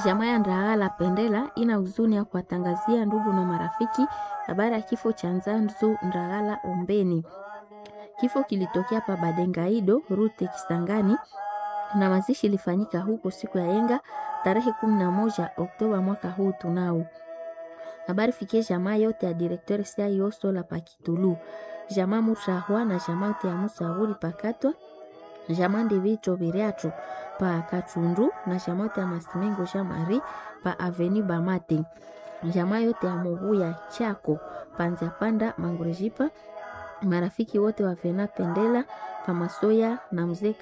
Jamaa ya Ndagala Pendela ina huzuni ya kuwatangazia ndugu na marafiki habari ya kifo cha Nzanzu Ndagala Ombeni. Kifo kilitokea pa Badengaido Rute Kisangani na mazishi ilifanyika huko siku ya yenga tarehe 11 Oktoba mwaka huu tunao. Habari fikie jamaa yote ya directeur sia yoso la Pakitulu. Jamaa Musahwa na jamaa yote ya Musahuri Pakatwa. Jamaa Ndivito Biriacho pa Katundu na jamaa yote ya Masimengo Jamari pa Avenue Bamate. Jamaa yote ya Mubuya Chako Panza Panda Mangurejipa. Marafiki wote wa Vena Pendela pa Masoya na mzee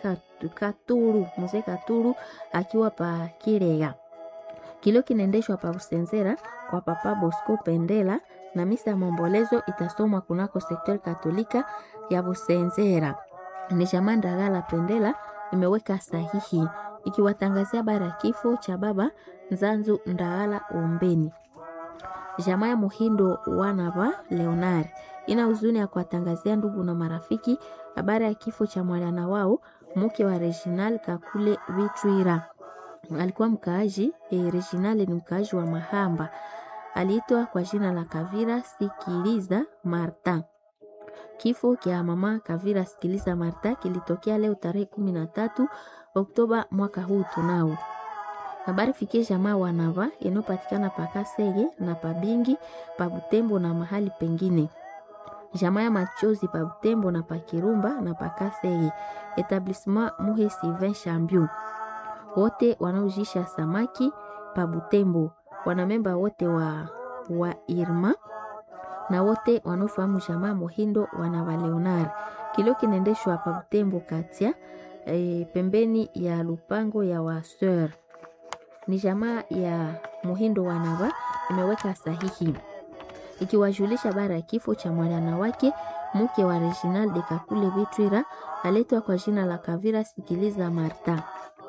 Katuru akiwa pa Kirega. Kilio kinaendeshwa pa Busenzera kwa Papa Bosco Pendela na misa ya maombolezo itasomwa kunako sekter Katolika ya Busenzera. Ni jamaa Ndagala Pendela imeweka sahihi ikiwatangazia habari ya kifo cha baba Nzanzu Ndagala Ombeni. Jamaa ya Muhindo Wanava Leonard ina huzuni ya kuwatangazia ndugu na marafiki habari ya kifo cha mwana wao mke wa Reginal Kakule Vitwira. Alikuwa mkaaji, Reginal ni mkaaji wa Mahamba. Aliitwa kwa jina la Kavira Sikiliza Marta. Kifo kia mama Kavira Sikiliza Marta kilitokea leo tarehe 13 Oktoba mwaka huu tunao. Habari fikie jamaa Wanava inopatikana pa Kasege na pa Bingi, pa Butembo na mahali pengine. Jamaa ya Machozi pa Butembo na pa Kirumba na pa Kasege. Etablissement Muhe Sylvain Chambion. Wote wanaojisha samaki pa Butembo. Wanamemba wote wa Irma na wote wanofahamu jamaa Muhindo Wanava Leonard. Kilio kinaendeshwa pa Butembo Katia pembeni ya lupango ya Waseur. Ni jamaa ya Muhindo Wanava imeweka sahihi ikiwajulisha habari ya kifo cha mwana wake mke wa Reginal de Kakule Vitwira aletwa kwa jina la Kavira Sikiliza Marta.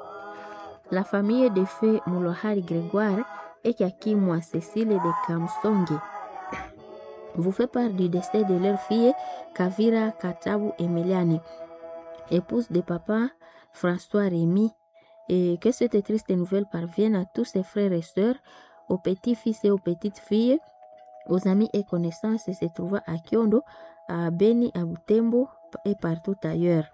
La famille de feu Moulohari Grégoire et Kakimwa Cécile de Kamsonge vous fait part du décès de leur fille Kavira Katabu Emiliani, épouse de papa François Rémy, et que cette triste nouvelle parvienne à tous ses frères et sœurs, aux petits-fils et aux petites-filles, aux amis et connaissances se trouvant à Kiondo, à Beni, à Butembo et partout ailleurs.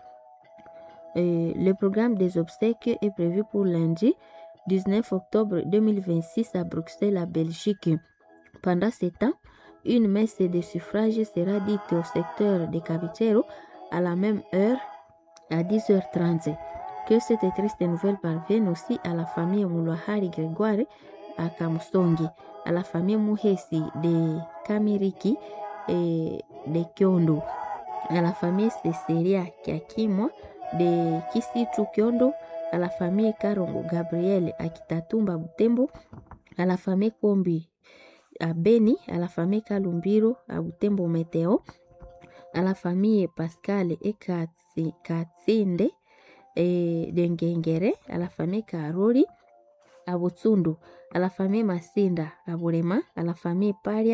Le programme des obsèques est prévu pour lundi 19 octobre 2026 à Bruxelles, à Belgique. Pendant ce temps, une messe de suffrage sera dite au secteur de Cavitero à la même heure, à 10h30. Que cette triste nouvelle parvienne aussi à la famille Moulohari Grégoire à Kamsongi, à la famille Muhesi de Kamiriki et de Kiondo, à la famille Cecilia Kiakimwa de Kisitu Kiondo, à la famille Karongo Gabriel à Kitatumba Butembo, à la famille Kombi à Beni, à la famille Kalumbiro à Butembo Meteo, à la famille Pascal et Katsinde de Ngengere, à la famille Karori à Butsundu, à la famille Masinda à Burema, à la famille Paria